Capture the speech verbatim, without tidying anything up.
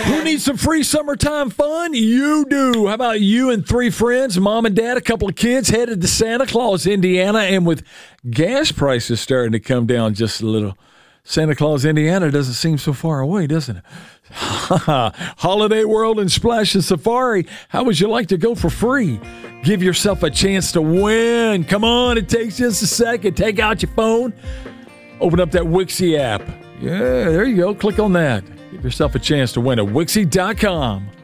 Who needs some free summertime fun? You do. How about you and three friends, mom and dad, a couple of kids, headed to Santa Claus, Indiana, and with gas prices starting to come down just a little, Santa Claus, Indiana doesn't seem so far away, doesn't it? Holiday World and Splash and Safari. How would you like to go for free? Give yourself a chance to win. Come on, it takes just a second. Take out your phone. Open up that Wixie app. Yeah, there you go. Click on that. Give yourself a chance to win at Wixie dot com.